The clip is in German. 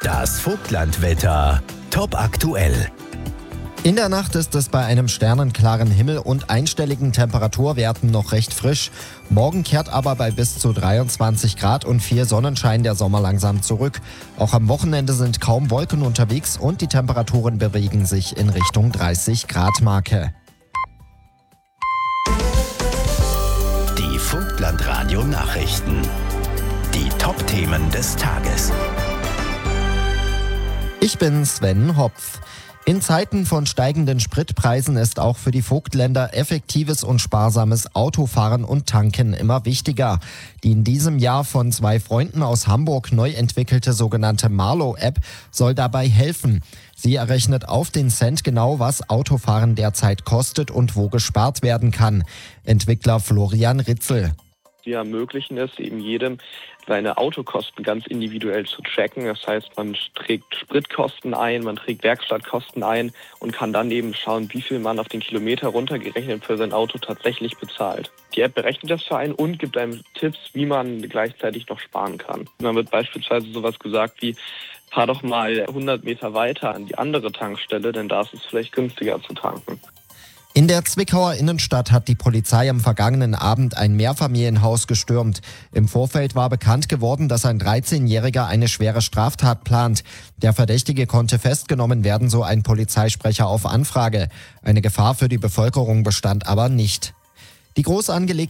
Das Vogtlandwetter. Top aktuell. In der Nacht ist es bei einem sternenklaren Himmel und einstelligen Temperaturwerten noch recht frisch. Morgen kehrt aber bei bis zu 23 Grad und 4 Sonnenschein der Sommer langsam zurück. Auch am Wochenende sind kaum Wolken unterwegs und die Temperaturen bewegen sich in Richtung 30 Grad Marke. Die Vogtlandradio Nachrichten. Die Top-Themen des Tages. Ich bin Sven Hopf. In Zeiten von steigenden Spritpreisen ist auch für die Vogtländer effektives und sparsames Autofahren und Tanken immer wichtiger. Die in diesem Jahr von 2 Freunden aus Hamburg neu entwickelte sogenannte Marlo-App soll dabei helfen. Sie errechnet auf den Cent genau, was Autofahren derzeit kostet und wo gespart werden kann. Entwickler Florian Ritzel. Wir ermöglichen es eben jedem, seine Autokosten ganz individuell zu tracken. Das heißt, man trägt Spritkosten ein, man trägt Werkstattkosten ein und kann dann eben schauen, wie viel man auf den Kilometer runtergerechnet für sein Auto tatsächlich bezahlt. Die App berechnet das für einen und gibt einem Tipps, wie man gleichzeitig noch sparen kann. Man wird beispielsweise sowas gesagt wie: fahr doch mal 100 Meter weiter an die andere Tankstelle, denn da ist es vielleicht günstiger zu tanken. In der Zwickauer Innenstadt hat die Polizei am vergangenen Abend ein Mehrfamilienhaus gestürmt. Im Vorfeld war bekannt geworden, dass ein 13-Jähriger eine schwere Straftat plant. Der Verdächtige konnte festgenommen werden, so ein Polizeisprecher auf Anfrage. Eine Gefahr für die Bevölkerung bestand aber nicht. Die groß angelegte